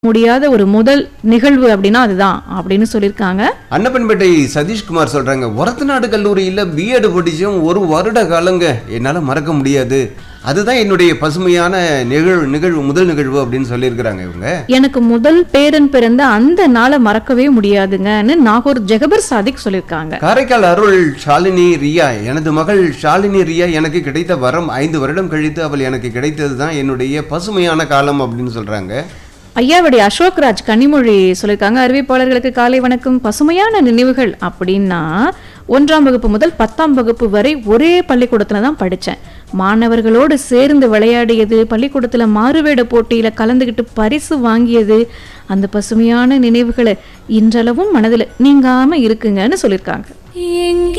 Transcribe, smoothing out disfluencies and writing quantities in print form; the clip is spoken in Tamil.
முடியாத ஒரு முதல் நிகழ்வு அப்படின்னா அதுதான் அப்படின்னு சொல்லியிருக்காங்க. அன்னப்பன்பேட்டை சதீஷ்குமார் சொல்றாங்க, ஒரத்தநாடு கல்லூரியில் பிஎட் படிச்சும் 1 வருட காலங்க என்னால் மறக்க முடியாது. அதுதான் என்னுடைய பசுமையான நிகழ்வு முதல் நிகழ்வு அப்படின்னு சொல்லியிருக்கிறாங்க இவங்க. எனக்கு முதல் பேரன் பிறந்த அந்த நாளை மறக்கவே முடியாதுங்கன்னு நாகூர் ஜெகபர் சாதிக் சொல்லியிருக்காங்க. காரைக்கால் அருள் ஷாலினி ரியா, எனது மகள் ஷாலினி ரியா எனக்கு கிடைத்த வரம் 5 வருடம் கழித்து அவள் எனக்கு கிடைத்தது தான் என்னுடைய பசுமையான காலம் அப்படின்னு சொல்றாங்க. ஐயாவடி அசோக்ராஜ் கனிமொழி சொல்லியிருக்காங்க, அறிவிப்பாளர்களுக்கு காலை வணக்கம். பசுமையான நினைவுகள் அப்படின்னா 1ஆம் வகுப்பு முதல் 10ஆம் வகுப்பு வரை ஒரே பள்ளிக்கூடத்துல தான் படித்தேன். மாணவர்களோடு சேர்ந்து விளையாடியது, பள்ளிக்கூடத்துல மாறுவேட போட்டியில கலந்துக்கிட்டு பரிசு வாங்கியது, அந்த பசுமையான நினைவுகளை இன்றளவும் மனதில் நீங்காம இருக்குங்கன்னு சொல்லியிருக்காங்க.